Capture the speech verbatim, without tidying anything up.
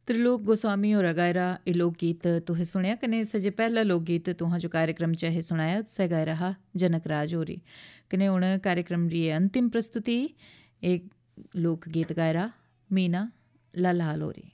त्रिलोक गोस्वामी होरा गायरा ये लोकगीत तुहें सुनया कने सजे पहला लोकगीत तुहां जो कार्यक्रम च है सुनाया सै गायरा हा जनक राज होरी कने हुण कार्यक्रम दी अंतिम प्रस्तुति एक लोकगीत गायरा मीना लाल हाल होरी।